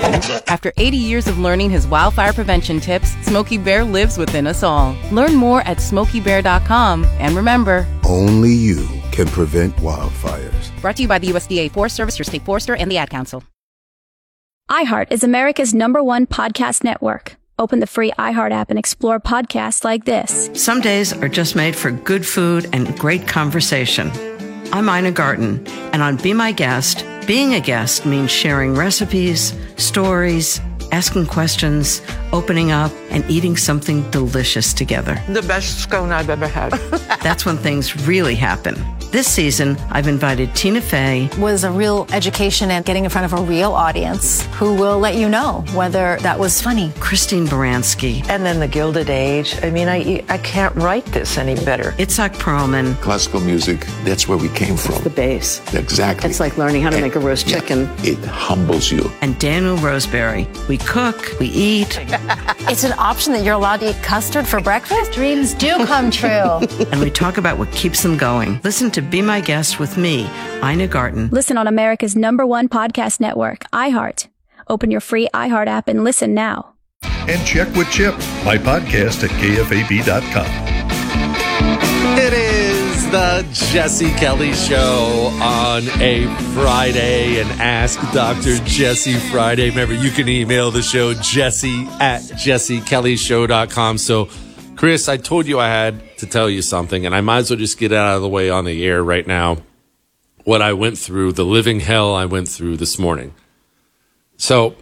After 80 years of learning his wildfire prevention tips, Smokey Bear lives within us all. Learn more at SmokeyBear.com. And remember, only you can prevent wildfires. Brought to you by the USDA Forest Service, your state forester, and the Ad Council. iHeart is America's #1 podcast network. Open the free iHeart app and explore podcasts like this. Some days are just made for good food and great conversation. I'm Ina Garten, and on Be My Guest, being a guest means sharing recipes, stories, asking questions, opening up, and eating something delicious together. The best scone I've ever had. That's when things really happen. This season, I've invited Tina Fey. Was a real education and getting in front of a real audience who will let you know whether that was funny. Christine Baranski. And then the Gilded Age. I mean, I can't write this any better. Itzhak Perlman. Classical music, that's where we came from. The bass. Exactly. It's like learning how to make a roast chicken. It humbles you. And Daniel Roseberry. We cook, we eat. It's an option that you're allowed to eat custard for breakfast? Dreams do come true. And we talk about what keeps them going. Listen to Be My Guest with me, Ina Garten. Listen on America's #1 podcast network, iHeart. Open your free iHeart app and listen now. And Check with Chip, my podcast at KFAB.com. It is the Jesse Kelly Show on a Friday, and Ask Dr. Jesse Friday. Remember, you can email the show, jesse@jessekellyshow.com. So, Chris, I told you I had to tell you something, and I might as well just get it out of the way on the air right now. What I went through, the living hell I went through this morning. So,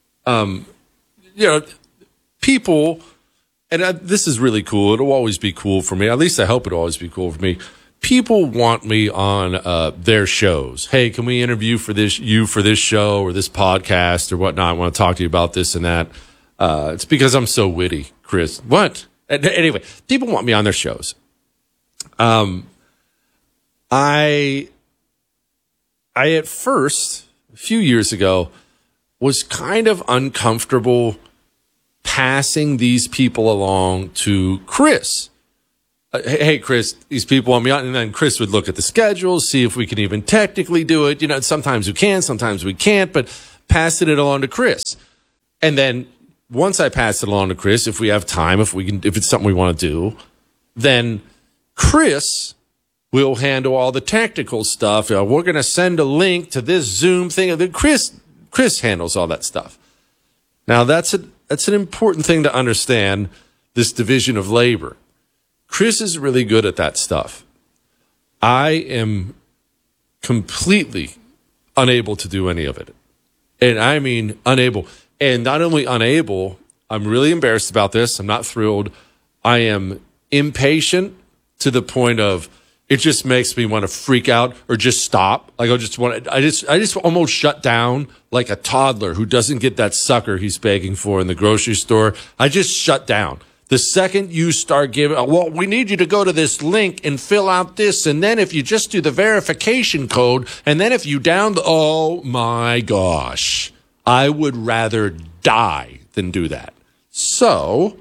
people, and this is really cool. It'll always be cool for me. At least I hope it'll always be cool for me. People want me on their shows. Hey, can we interview for this show or this podcast or whatnot? I want to talk to you about this and that. It's because I'm so witty, Chris. What? Anyway, people want me on their shows. I at first, a few years ago, was kind of uncomfortable passing these people along to Chris. Hey, Chris, these people want me on. And then Chris would look at the schedule, see if we can even technically do it. Sometimes we can, sometimes we can't, but passing it along to Chris. And then once I pass it along to Chris, if we have time, if it's something we want to do, then Chris will handle all the technical stuff. We're going to send a link to this Zoom thing. Then Chris handles all that stuff. Now, that's an important thing to understand, this division of labor. Chris is really good at that stuff. I am completely unable to do any of it. And I mean unable. And not only unable, I'm really embarrassed about this. I'm not thrilled. I am impatient to the point of it just makes me want to freak out or just stop. Like I just almost shut down like a toddler who doesn't get that sucker he's begging for in the grocery store. I just shut down. The second you start giving, well, we need you to go to this link and fill out this. And then if you just do the verification code, and then if you oh my gosh, I would rather die than do that. So,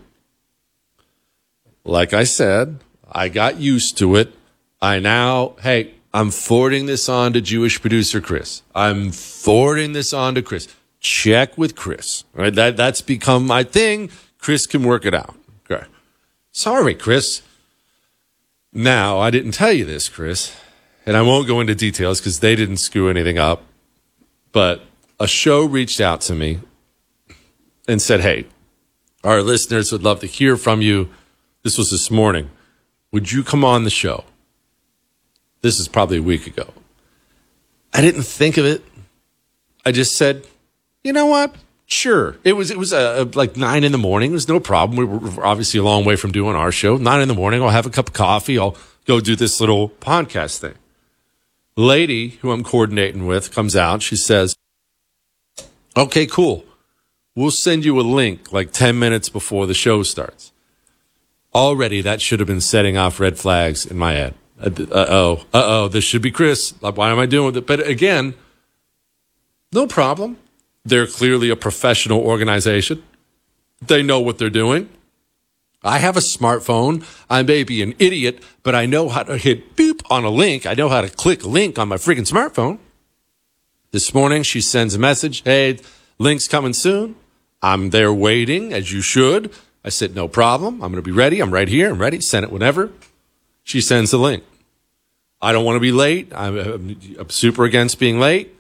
like I said, I got used to it. I'm forwarding this on to Jewish producer Chris. I'm forwarding this on to Chris. Check with Chris. Right? That's become my thing. Chris can work it out. Okay. Sorry, Chris. Now, I didn't tell you this, Chris, and I won't go into details because they didn't screw anything up, but a show reached out to me and said, hey, our listeners would love to hear from you. This was this morning. Would you come on the show? This is probably a week ago. I didn't think of it. I just said, you know what? Sure. It was like 9 a.m. It was no problem. We were obviously a long way from doing our show. 9 a.m. I'll have a cup of coffee. I'll go do this little podcast thing. Lady who I'm coordinating with comes out. She says, okay, cool. We'll send you a link like 10 minutes before the show starts. Already that should have been setting off red flags in my head. This should be Chris. Why am I doing it? But again, no problem. They're clearly a professional organization. They know what they're doing. I have a smartphone. I may be an idiot, but I know how to hit beep on a link. I know how to click a link on my freaking smartphone. This morning, she sends a message. Hey, Link's coming soon. I'm there waiting, as you should. I said, no problem. I'm going to be ready. I'm right here. I'm ready. Send it whenever. She sends the link. I don't want to be late. I'm super against being late.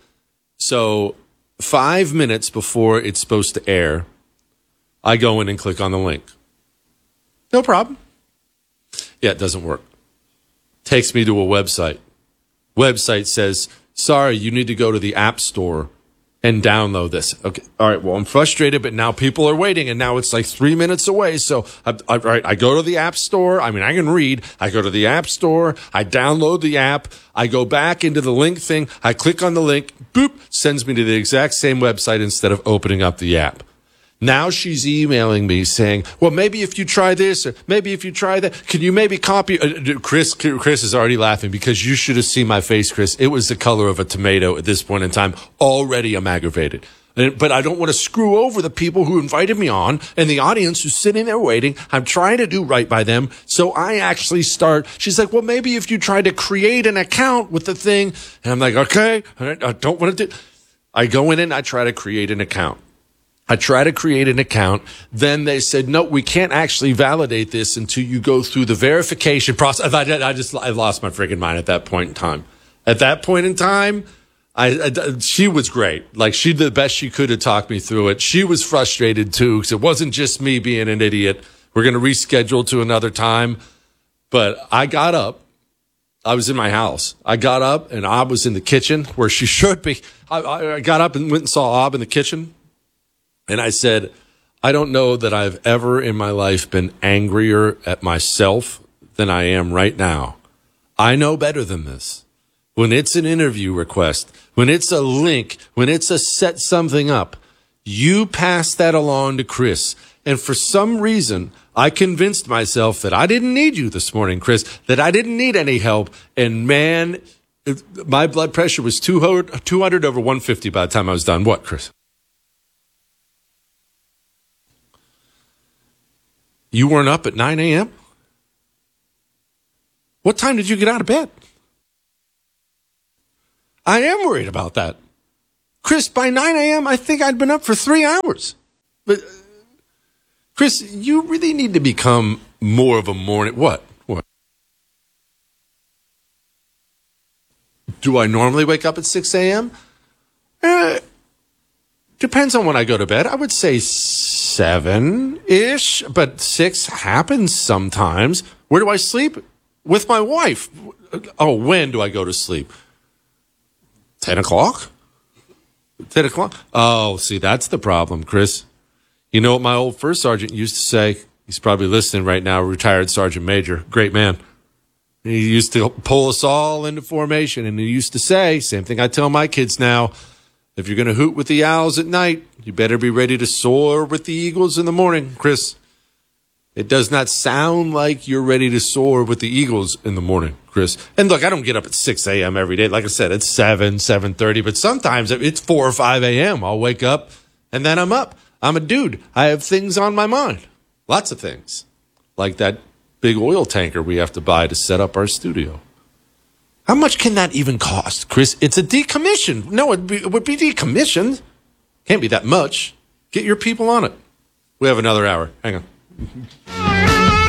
So 5 minutes before it's supposed to air, I go in and click on the link. No problem. Yeah, it doesn't work. Takes me to a website. Website says, sorry, you need to go to the App Store and download this. Okay. All right. Well, I'm frustrated, but now people are waiting, and now it's like 3 minutes away. So, all right, I go to the App Store. I mean, I can read. I go to the App Store. I download the app. I go back into the link thing. I click on the link. Boop. Sends me to the exact same website instead of opening up the app. Now she's emailing me saying, well, maybe if you try this, or maybe if you try that, can you maybe copy? Chris is already laughing because you should have seen my face, Chris. It was the color of a tomato at this point in time. Already I'm aggravated. But I don't want to screw over the people who invited me on and the audience who's sitting there waiting. I'm trying to do right by them. So I actually start. She's like, well, maybe if you try to create an account with the thing. And I'm like, okay, I don't want to do. I go in and I try to create an account. I try to create an account. Then they said, no, we can't actually validate this until you go through the verification process. I lost my freaking mind at that point in time. At that point in time, she was great. Like, she did the best she could to talk me through it. She was frustrated too, because it wasn't just me being an idiot. We're going to reschedule to another time. But I got up. I was in my house. I got up and Ob was in the kitchen where she should be. I got up and went and saw Ob in the kitchen. And I said, I don't know that I've ever in my life been angrier at myself than I am right now. I know better than this. When it's an interview request, when it's a link, when it's a set something up, you pass that along to Chris. And for some reason, I convinced myself that I didn't need you this morning, Chris, that I didn't need any help. And man, my blood pressure was 200 over 150 by the time I was done. What, Chris? You weren't up at 9 a.m.? What time did you get out of bed? I am worried about that. Chris, by 9 a.m., I think I'd been up for 3 hours. But, Chris, you really need to become more of a morning... What? Do I normally wake up at 6 a.m.? Depends on when I go to bed. I would say 7-ish, but 6 happens sometimes. Where do I sleep? With my wife. Oh, when do I go to sleep? 10 o'clock? 10 o'clock? Oh, see, that's the problem, Chris. You know what my old first sergeant used to say? He's probably listening right now, retired Sergeant Major. Great man. He used to pull us all into formation, and he used to say, same thing I tell my kids now, if you're going to hoot with the owls at night, you better be ready to soar with the eagles in the morning, Chris. It does not sound like you're ready to soar with the eagles in the morning, Chris. And look, I don't get up at 6 a.m. every day. Like I said, it's 7:30, but sometimes it's 4 or 5 a.m. I'll wake up, and then I'm up. I'm a dude. I have things on my mind. Lots of things. Like that big oil tanker we have to buy to set up our studio. How much can that even cost, Chris? It's a decommission. No, it would be decommissioned. Can't be that much. Get your people on it. We have another hour. Hang on.